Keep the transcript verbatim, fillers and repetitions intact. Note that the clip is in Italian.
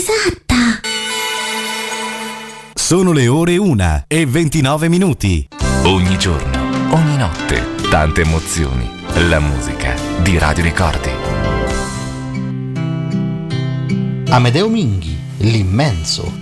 esatta. Sono le ore una e ventinove minuti. Ogni giorno, ogni notte, tante emozioni. La musica di Radio Ricordi. Amedeo Minghi, l'immenso.